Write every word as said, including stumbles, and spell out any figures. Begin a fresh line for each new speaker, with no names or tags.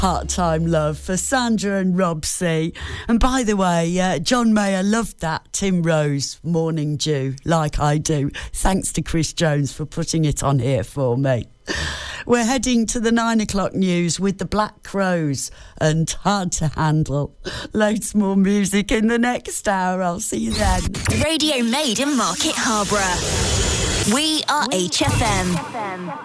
Part-Time Love for Sandra and Rob C. And by the way, uh, John Mayer loved that Tim Rose, Morning Dew, like I do. Thanks to Chris Jones for putting it on here for me. We're heading to the nine o'clock news with the Black Crows and Hard to Handle. Loads more music in the next hour. I'll see you then.
Radio made in Market Harborough. We are H F M.